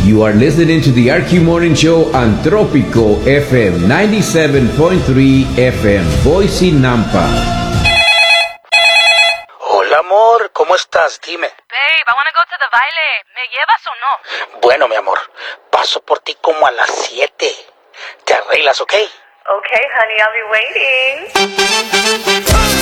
You are listening to the RQ Morning Show on Tropico FM 97.3 FM, Boise, Nampa. Hola, amor, ¿cómo estás? Dime. Babe, I wanna go to the baile. ¿Me llevas o no? Bueno, mi amor, paso por ti como a las 7. ¿Te arreglas, ok? Okay, honey, I'll be waiting.